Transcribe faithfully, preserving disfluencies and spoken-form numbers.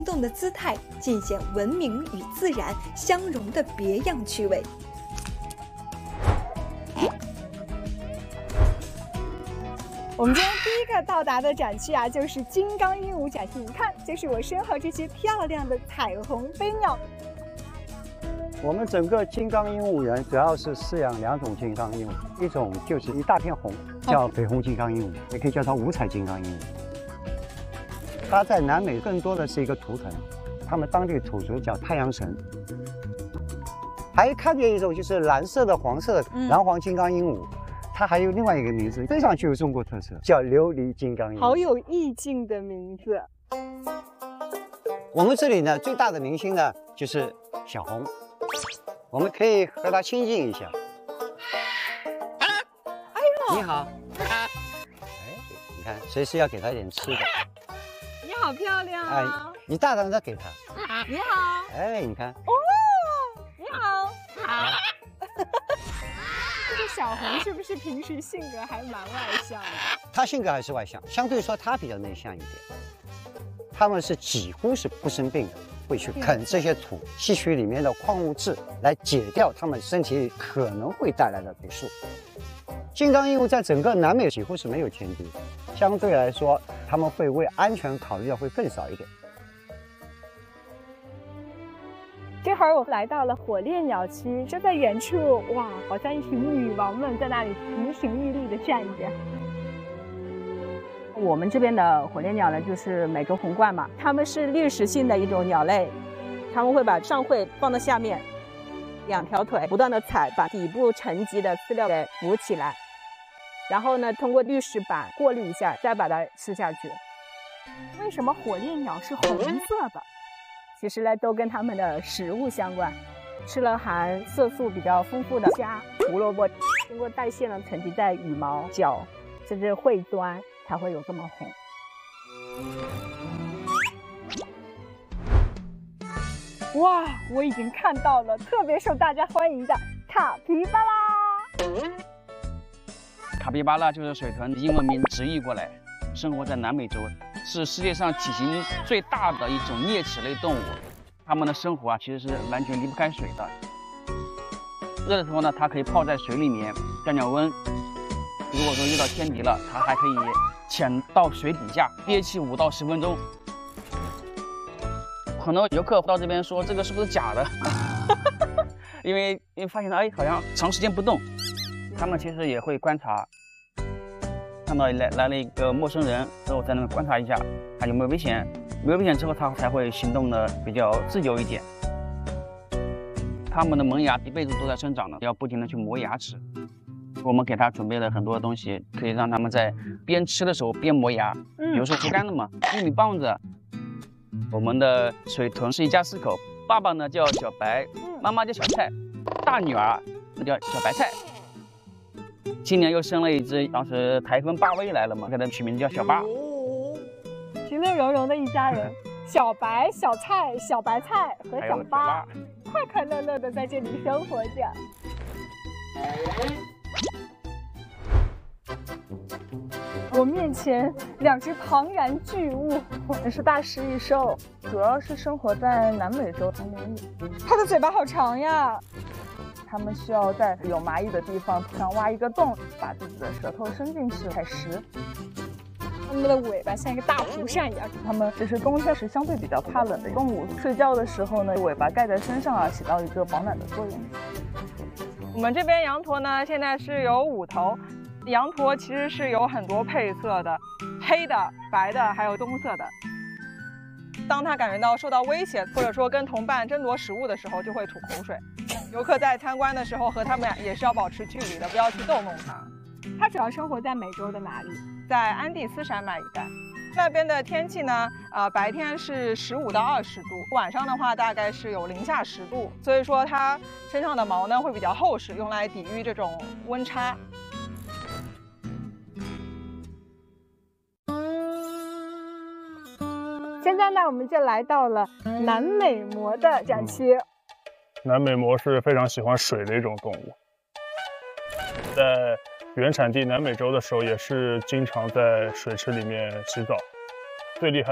动的姿态，尽显文明与自然相融的别样趣味。我们今天第一个到达的展区啊，就是金刚鹦鹉展区。你看，就是我身后这些漂亮的彩虹飞鸟。 我们整个金刚鹦鹉园主要是饲养两种金刚鹦鹉，一种就是一大片红，叫绯红金刚鹦鹉，也可以叫它五彩金刚鹦鹉。它在南美更多的是一个图腾，他们当地土族叫太阳神。还看见一种就是蓝色的、黄色的蓝黄金刚鹦鹉。嗯，它还有另外一个名字，非常具有中国特色，叫琉璃金刚鹦鹉， 好有意境的名字。 我们这里呢，最大的明星呢就是小红，我们可以和它亲近一下。 哎呦， 你好。哎，你看，随时要给它一点吃的。 你好漂亮啊！ 哎，你大胆的给它。 你好。 哎，你看。 哦，你好。好。这个小红是不是平时性格还蛮外向的？ 她性格还是外向，相对说她比较内向一点。他们是几乎是不生病的，会去啃这些土，吸取里面的矿物质来解掉他们身体里可能会带来的毒素。金刚鹦鹉在整个南美几乎是没有天敌，相对来说他们会为安全考虑的会更少一点。 这会儿我来到了火烈鸟区，就在远处，哇，好像一群女王们在那里亭亭玉立的站着。 我们这边的火烈鸟呢，就是美洲红冠嘛，它们是滤食性的一种鸟类，它们会把上喙放到下面，两条腿不断的踩，把底部沉积的饲料给浮起来，然后呢，通过滤食板过滤一下，再把它吃下去。 为什么火烈鸟是红色的？ 其实呢，都跟它们的食物相关，吃了含色素比较丰富的虾、胡萝卜，经过代谢呢，沉积在羽毛、脚甚至喙端，才会有这么红。 哇，我已经看到了特别受大家欢迎的卡皮巴拉。 卡皮巴拉就是水豚，英文名直译过来，生活在南美洲，是世界上体型最大的一种啮齿类动物。它们的生活啊，其实是完全离不开水的。热的时候呢，它可以泡在水里面降降温。如果说遇到天敌了，它还可以潜到水底下憋气五到十分钟。很多游客到这边说这个是不是假的？因为因为发现了，哎，好像长时间不动。他们其实也会观察，看到来来了一个陌生人之后，在那观察一下他有没有危险，没有危险之后，他才会行动的比较自由一点。他们的门牙一辈子都在生长的，要不停的去磨牙齿。我们给他准备了很多东西，可以让他们在边吃的时候边磨牙，比如说竹竿的嘛，玉米棒子。我们的水豚是一家四口，爸爸呢叫小白，妈妈叫小菜，大女儿那叫小白菜。今年又生了一只，当时台风巴威来了嘛，给它取名字叫小巴。 其乐融融的一家人，小白、小菜、小白菜和小巴，快快乐乐的在这里生活着。我面前两只庞然巨物， 这是大食蚁兽，主要是生活在南美洲丛林里。 它的嘴巴好长呀！ 它们需要在有蚂蚁的地方土上挖一个洞，把自己的舌头伸进去采食。 它们的尾巴像一个大蒲扇一样。 它们这是冬天时相对比较怕冷的动物，睡觉的时候呢，尾巴盖在身上啊，起到一个保暖的作用。 我们这边羊驼呢，现在是有五头。羊驼其实是有很多配色的，黑的、白的，还有棕色的。当它感觉到受到威胁，或者说跟同伴争夺食物的时候，就会吐口水。游客在参观的时候和它们也是要保持距离的，不要去逗弄它。 它主要生活在美洲的哪里？ 在安第斯山脉一带。那边的天气呢，呃，白天是十五到二十度，晚上的话大概是有零下十度，所以说它身上的毛呢会比较厚实，用来抵御这种温差。 现在呢，我们就来到了南美貘的展区。 南美貘是非常喜欢水的一种动物，在原产地南美洲的时候，也是经常在水池里面洗澡。最厉害